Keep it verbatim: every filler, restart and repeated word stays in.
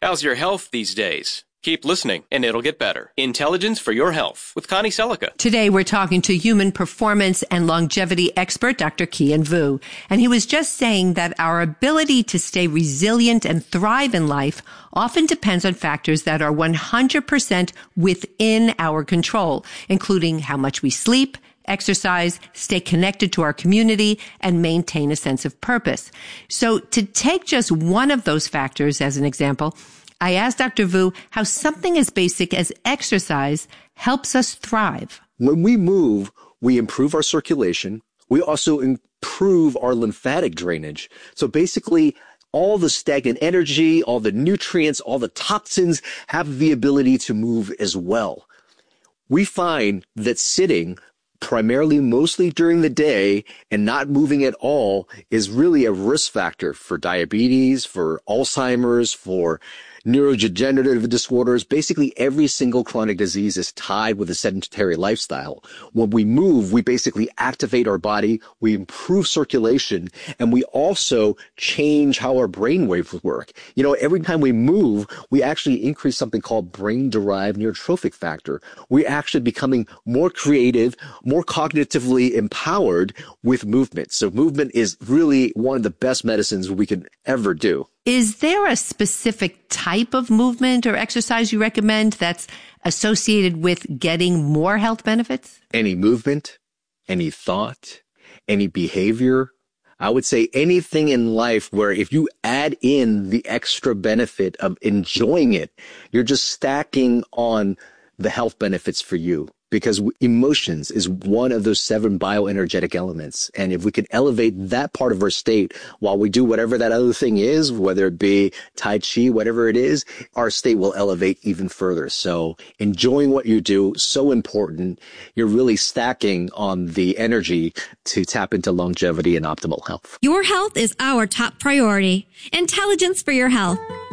How's your health these days? Keep listening, and it'll get better. Intelligence for Your Health with Connie Selica. Today, we're talking to human performance and longevity expert, Doctor Kian Vu. And he was just saying that our ability to stay resilient and thrive in life often depends on factors that are one hundred percent within our control, including how much we sleep, exercise, stay connected to our community, and maintain a sense of purpose. So to take just one of those factors as an example, I asked Doctor Vu how something as basic as exercise helps us thrive. When we move, we improve our circulation. We also improve our lymphatic drainage. So basically, all the stagnant energy, all the nutrients, all the toxins have the ability to move as well. We find that sitting primarily mostly during the day and not moving at all is really a risk factor for diabetes, for Alzheimer's, for neurodegenerative disorders. Basically, every single chronic disease is tied with a sedentary lifestyle. When we move, we basically activate our body, we improve circulation, and we also change how our brain waves work. You know, every time we move, we actually increase something called brain-derived neurotrophic factor. We're actually becoming more creative, more cognitively empowered with movement. So movement is really one of the best medicines we can ever do. Is there a specific type of movement or exercise you recommend that's associated with getting more health benefits? Any movement, any thought, any behavior. I would say anything in life where if you add in the extra benefit of enjoying it, you're just stacking on the health benefits for you. Because emotions is one of those seven bioenergetic elements. And if we can elevate that part of our state while we do whatever that other thing is, whether it be Tai Chi, whatever it is, our state will elevate even further. So enjoying what you do, so important. You're really stacking on the energy to tap into longevity and optimal health. Your health is our top priority. Intelligence for Your Health.